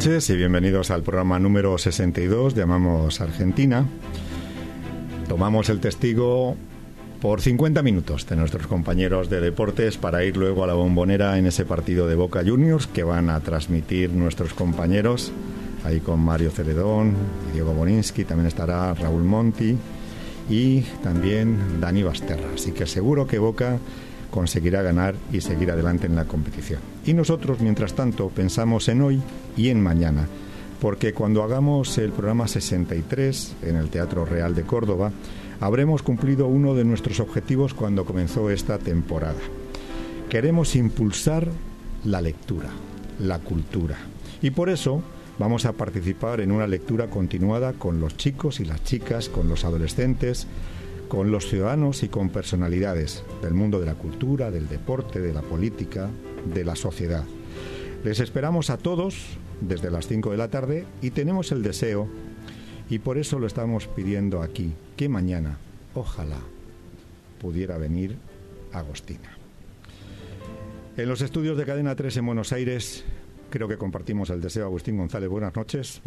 noches y bienvenidos al programa número 62, llamamos Argentina. Tomamos el testigo por 50 minutos de nuestros compañeros de deportes para ir luego a la Bombonera en ese partido de Boca Juniors que van a transmitir nuestros compañeros, ahí con Mario Celedón, Diego Boninsky, también estará Raúl Monti y también Dani Basterra. Así que seguro que Boca conseguirá ganar y seguir adelante en la competición. Y nosotros, mientras tanto, pensamos en hoy y en mañana, porque cuando hagamos el programa 63 en el Teatro Real de Córdoba, habremos cumplido uno de nuestros objetivos cuando comenzó esta temporada. Queremos impulsar la lectura, la cultura. Y por eso vamos a participar en una lectura continuada con los chicos y las chicas, con los adolescentes, con los ciudadanos y con personalidades del mundo de la cultura, del deporte, de la política, de la sociedad. Les esperamos a todos desde las 5 de la tarde y tenemos el deseo, y por eso lo estamos pidiendo aquí, que mañana, ojalá, pudiera venir Agostina. En los estudios de Cadena 3 en Buenos Aires, creo que compartimos el deseo. Agustín González, buenas noches.